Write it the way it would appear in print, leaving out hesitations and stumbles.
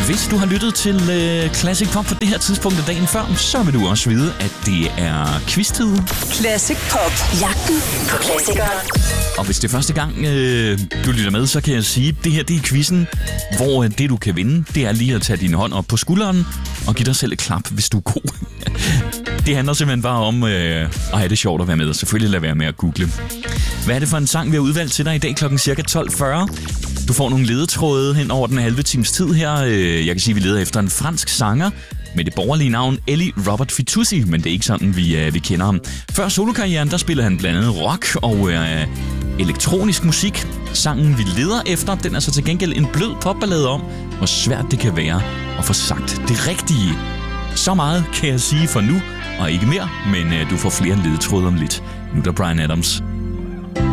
Hvis du har lyttet til Classic Pop på det her tidspunkt af dagen før, så vil du også vide, at det er quiz-tid. Classic Pop. Jagten på klassikere. Og hvis det er første gang, du lytter med, så kan jeg sige, at det her det er quizzen, hvor det du kan vinde, det er lige at tage din hånd op på skulderen og give dig selv et klap, hvis du er god. Det handler simpelthen bare om at have det sjovt at være med, og selvfølgelig lade være med at google. Hvad er det for en sang, vi har udvalgt til dig i dag klokken cirka 12.40? Du får nogle ledetråde hen over den halve times tid her. Jeg kan sige, at vi leder efter en fransk sanger med det borgerlige navn Ellie Robert Fitoussi, men det er ikke sådan, vi kender ham. Før solokarrieren, der spillede han blandt andet rock og elektronisk musik. Sangen, vi leder efter, den er så til gengæld en blød popballade om, hvor svært det kan være at få sagt det rigtige. Så meget kan jeg sige for nu, og ikke mere, men du får flere ledetråde om lidt. Nu er der Bryan Adams.